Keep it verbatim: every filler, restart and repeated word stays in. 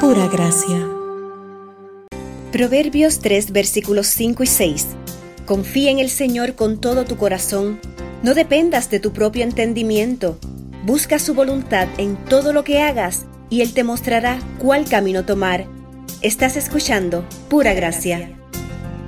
Pura gracia. Proverbios tres, versículos cinco y seis. Confía en el Señor con todo tu corazón. No dependas de tu propio entendimiento. Busca su voluntad en todo lo que hagas y Él te mostrará cuál camino tomar. Estás escuchando Pura Gracia.